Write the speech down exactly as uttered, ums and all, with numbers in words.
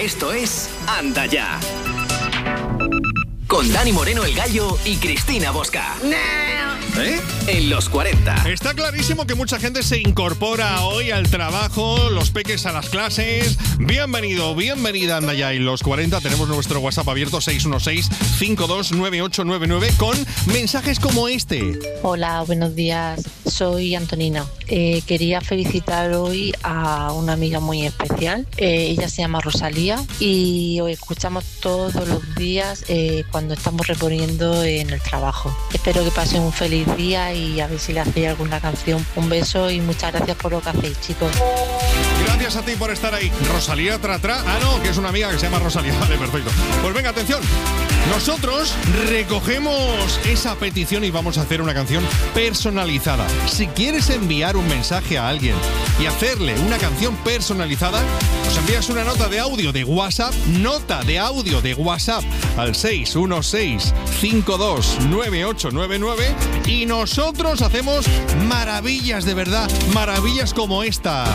Esto es Anda Ya. Con Dani Moreno el Gallo y Cristina Bosca. ¿Eh? En los cuarenta. Está clarísimo que mucha gente se incorpora hoy al trabajo, los peques a las clases. Bienvenido, bienvenida, anda ya. En los cuarenta tenemos nuestro WhatsApp abierto seis uno seis, cinco dos nueve ocho nueve nueve con mensajes como este. Hola, buenos días. Soy Antonina. Eh, quería felicitar hoy a una amiga muy especial. Eh, ella se llama Rosalía y os escuchamos todos los días eh, cuando estamos reponiendo en el trabajo. Espero que pasen un feliz día y a ver si le hacéis alguna canción. Un beso y muchas gracias por lo que hacéis, chicos. Gracias a ti por estar ahí. Rosalía Tratra. Ah, no, que es una amiga que se llama Rosalía. Vale, perfecto. Pues venga, atención. Nosotros recogemos esa petición y vamos a hacer una canción personalizada. Si quieres enviar un mensaje a alguien y hacerle una canción personalizada, nos envías una nota de audio de WhatsApp, nota de audio de WhatsApp al seis uno seis, cinco dos nueve ocho nueve nueve y nosotros hacemos maravillas, de verdad, maravillas como esta.